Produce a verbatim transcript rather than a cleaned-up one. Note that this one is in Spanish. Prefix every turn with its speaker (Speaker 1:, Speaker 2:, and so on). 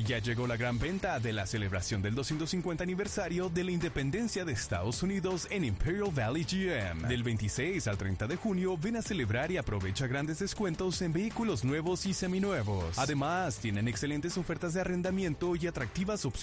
Speaker 1: Ya llegó la gran venta de la celebración del doscientos cincuenta aniversario de la independencia de Estados Unidos en Imperial Valley G M. Del veintiséis al treinta de junio, ven a celebrar y aprovecha grandes descuentos en vehículos nuevos y seminuevos. Además, tienen excelentes ofertas de arrendamiento y atractivas opciones